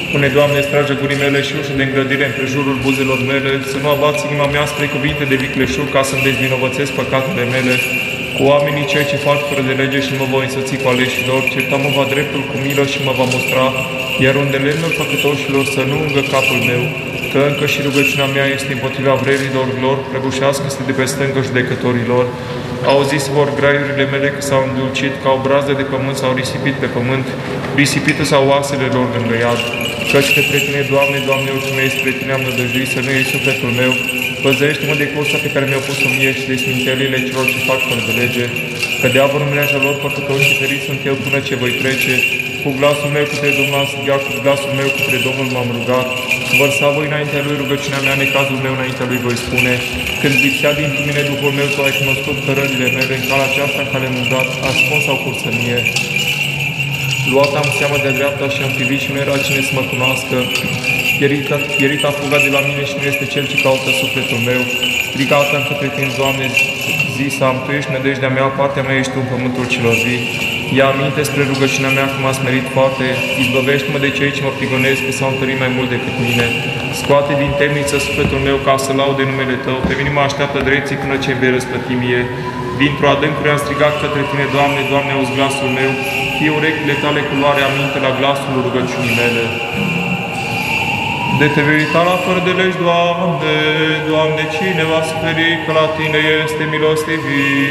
Pune, Doamne, strage gurii mele și ușă de îngrădire împrejurul buzelor mele, să nu abați inima mea spre cuvinte de vicleșug, ca să-mi dezvinovățesc păcatele mele. Cu oamenii cei ce fac fără de lege și nu mă voi însoți cu aleșilor, certa-mă va dreptul cu milă și mă va mustra, iar unde lemnul păcătoșilor să nu ungă capul meu, că încă și rugăciunea mea este împotriva vrelilor lor, prăbușească-se de pe stângă judecătorilor. Auziți vor graiurile mele că s-au îndulcit, ca o brază de pământ s-au risipit pe pământ, risipită sau oasele lor lângă iad. Căci către Tine, Doamne, Doamne, ochii mei, spre Tine am nădăjduit, să nu iei sufletul meu. Păzește-mă de cursa pe care mi-au pus-o mie și de smintelile celor ce fac fără de lege, că diavolul mreaja lor păcătoși și ferit sunt eu până ce voi trece. Cu glasul meu către Domnul am strigat, cu glasul meu către Domnul m-am rugat. Vărsa voi înaintea Lui rugăciunea mea, necazul meu înaintea Lui voi spune. Când lipsea din mine Duhul meu, Tu ai cunoscut cărările mele, în calea aceasta în care m-am dat, ascuns sau cursă mie. Luat am seama de-a dreapta și am privit și nu era cine să mă cunoască. Pierit a fugat de la mine și nu este cel ce caută sufletul meu. Strigat am către Tine, Doamne, zis am, Tu ești nădejdea mea, partea mea ești Tu în pământul celor vii. Ia aminte spre rugăciunea mea cum a smerit foarte, izbăvește-mă de cei ce mă prigonesc, că s-au întărit mai mult decât mine. Scoate din temniță sufletul meu ca să laude numele Tău, pe mine mă așteaptă drepții până ce îmi vei răsplăti mie. Dintr-o adâncuri am strigat către Tine, Doamne, Doamne, auzi glasul meu, fie urechile Tale cu luare aminte la glasul rugăciunii mele. De Te vei uita la fără de legi, Doamne, Doamne, cine va suferi că la Tine este milostivit?